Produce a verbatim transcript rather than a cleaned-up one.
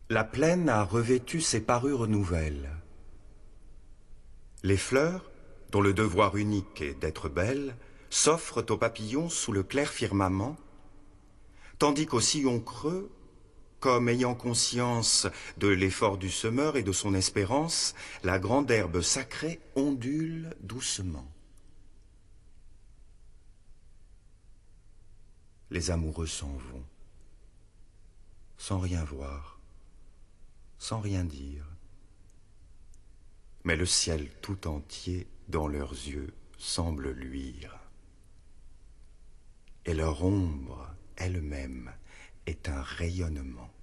La plaine a revêtu ses parures nouvelles. Les fleurs, dont le devoir unique est d'être belles, s'offrent aux papillons sous le clair firmament, tandis qu'au sillon creux, comme ayant conscience de l'effort du semeur et de son espérance, la grande herbe sacrée ondule doucement. Les amoureux s'en vont, sans rien voir, sans rien dire. Mais le ciel tout entier, dans leurs yeux, semble luire. Et leur ombre, elle-même, est un rayonnement.